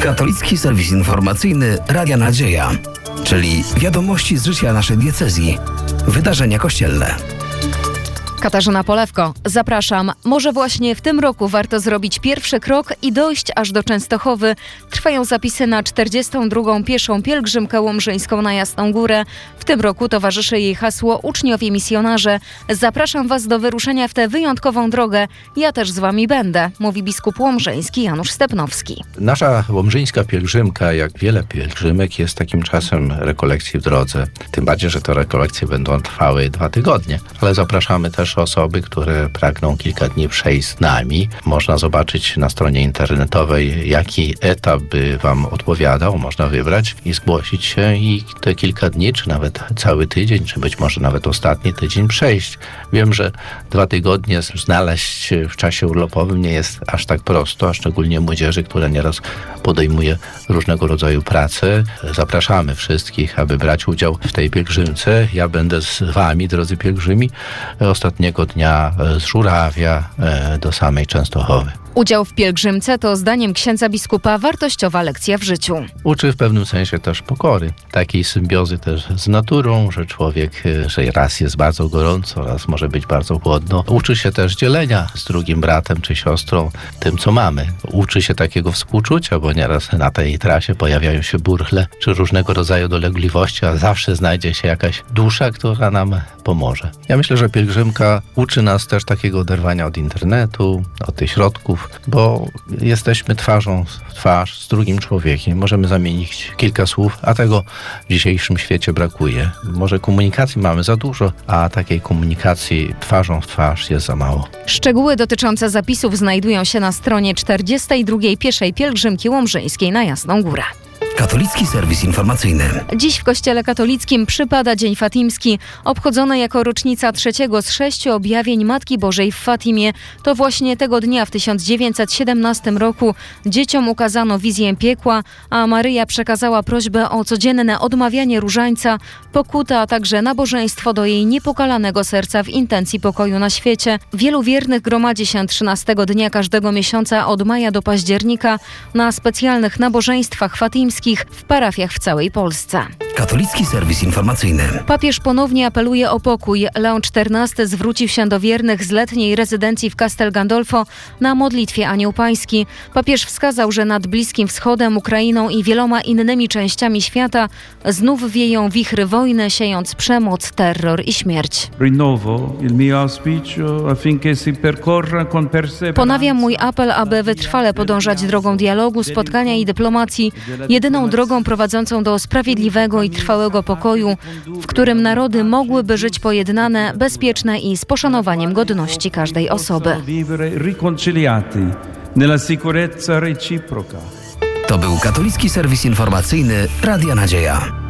Katolicki serwis informacyjny Radia Nadzieja, czyli wiadomości z życia naszej diecezji, wydarzenia kościelne. Katarzyna Polewko, zapraszam. Może właśnie w tym roku warto zrobić pierwszy krok i dojść aż do Częstochowy. Trwają zapisy na 42. pieszą pielgrzymkę łomżyńską na Jasną Górę. W tym roku towarzyszy jej hasło Uczniowie Misjonarze. Zapraszam Was do wyruszenia w tę wyjątkową drogę. Ja też z Wami będę, mówi biskup łomżyński Janusz Stepnowski. Nasza łomżyńska pielgrzymka, jak wiele pielgrzymek, jest takim czasem rekolekcji w drodze. Tym bardziej, że te rekolekcje będą trwały 2 tygodnie. Ale zapraszamy też osoby, które pragną kilka dni przejść z nami. Można zobaczyć na stronie internetowej, jaki etap by Wam odpowiadał. Można wybrać i zgłosić się i te kilka dni, czy nawet cały tydzień, czy być może nawet ostatni tydzień przejść. Wiem, że 2 tygodnie znaleźć w czasie urlopowym nie jest aż tak prosto, a szczególnie młodzieży, która nieraz podejmuje różnego rodzaju pracę. Zapraszamy wszystkich, aby brać udział w tej pielgrzymce. Ja będę z Wami, drodzy pielgrzymi, ostatniego dnia z Żurawia do samej Częstochowy. Udział w pielgrzymce to zdaniem księdza biskupa wartościowa lekcja w życiu. Uczy w pewnym sensie też pokory, takiej symbiozy też z naturą, że człowiek, że raz jest bardzo gorąco, raz może być bardzo chłodno. Uczy się też dzielenia z drugim bratem czy siostrą tym, co mamy. Uczy się takiego współczucia, bo nieraz na tej trasie pojawiają się burchle czy różnego rodzaju dolegliwości, a zawsze znajdzie się jakaś dusza, która nam pomoże. Ja myślę, że pielgrzymka uczy nas też takiego oderwania od internetu, od tych środków, bo jesteśmy twarzą w twarz z drugim człowiekiem. Możemy zamienić kilka słów, a tego w dzisiejszym świecie brakuje. Może komunikacji mamy za dużo, a takiej komunikacji twarzą w twarz jest za mało. Szczegóły dotyczące zapisów znajdują się na stronie 42. pieszej pielgrzymki łomżyńskiej na Jasną Górę. Katolicki serwis informacyjny. Dziś w Kościele katolickim przypada Dzień Fatimski, obchodzony jako rocznica 3 z 6 objawień Matki Bożej w Fatimie. To właśnie tego dnia w 1917 roku dzieciom ukazano wizję piekła, a Maryja przekazała prośbę o codzienne odmawianie różańca, pokutę, a także nabożeństwo do jej niepokalanego serca w intencji pokoju na świecie. Wielu wiernych gromadzi się 13 dnia każdego miesiąca od maja do października na specjalnych nabożeństwach fatimskich w parafiach w całej Polsce. Katolicki serwis informacyjny. Papież ponownie apeluje o pokój. Leon XIV zwrócił się do wiernych z letniej rezydencji w Castel Gandolfo na modlitwie Anioł Pański. Papież wskazał, że nad Bliskim Wschodem, Ukrainą i wieloma innymi częściami świata znów wieją wichry wojny, siejąc przemoc, terror i śmierć. Ponawiam mój apel, aby wytrwale podążać drogą dialogu, spotkania i dyplomacji, jedyną drogą prowadzącą do sprawiedliwego i trwałego pokoju, w którym narody mogłyby żyć pojednane, bezpieczne i z poszanowaniem godności każdej osoby. To był katolicki serwis informacyjny Radia Nadzieja.